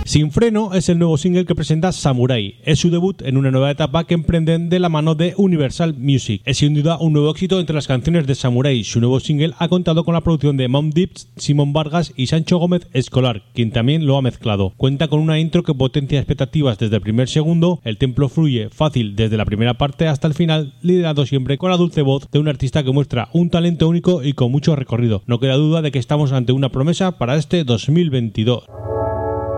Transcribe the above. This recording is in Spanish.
Sin freno es el nuevo single que presenta Samurai. Es su debut en una nueva etapa que emprenden de la mano de Universal Music. Es sin duda un nuevo éxito entre las canciones de Samurai. Su nuevo single ha contado con la producción de Mom Dips, Simón Vargas y Sancho Gómez Escolar, quien también lo ha mezclado. Cuenta con una intro que potencia expectativas desde el primer segundo, el tempo fluye fácil desde la primera parte hasta el final, liderado siempre con la dulce voz de un artista que muestra un talento único y con mucho recorrido. No queda duda de que estamos ante una promesa para este 2022.